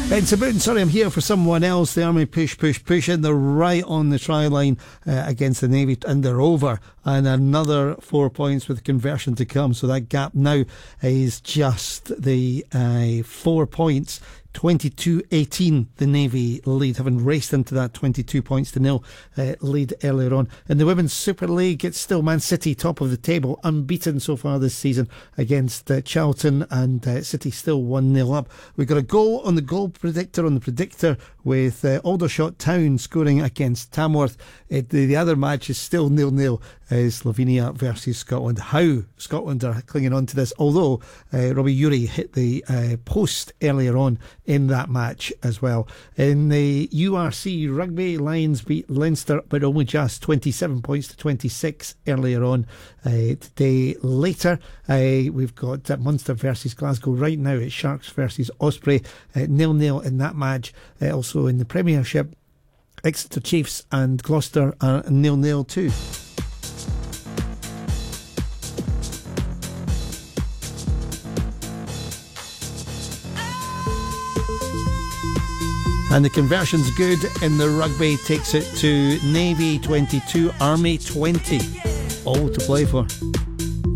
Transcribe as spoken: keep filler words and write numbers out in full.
Ben Sabun, sorry, I'm here for someone else. The Army push, push, push, and they're right on the try line uh, against the Navy, and they're over. And another four points with conversion to come. So that gap now is just the uh, four points. twenty-two eighteen, the Navy lead, having raced into that twenty-two points to nil uh, lead earlier on. In the Women's Super League, it's still Man City top of the table, unbeaten so far this season against uh, Charlton, and uh, City still one nil up. We've got a goal on the goal predictor, on the predictor, with uh, Aldershot Town scoring against Tamworth. It, the, the other match is still nil nil, uh, Slovenia versus Scotland. How Scotland are clinging on to this, although uh, Robbie Urey hit the uh, post earlier on in that match as well. In the U R C Rugby, Lions beat Leinster, but only just twenty-seven points to twenty-six earlier on. Uh, today later, uh, we've got uh, Munster versus Glasgow. Right now it's Sharks versus Osprey, uh, nil nil in that match. Uh, also in the Premiership, Exeter Chiefs and Gloucester are nil nil too. And the conversion's good in the rugby, takes it to Navy twenty-two, Army twenty. All to play for.